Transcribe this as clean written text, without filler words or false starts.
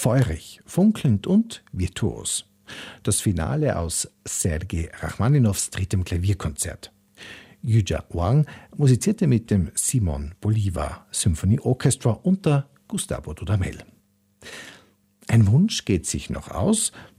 feurig, funkelnd und virtuos. Das Finale aus Sergei Rachmaninows 3. Klavierkonzert. Yuzha Wang musizierte mit dem Simon Bolivar Symphony Orchestra unter Gustavo Dudamel. Ein Wunsch geht sich noch aus,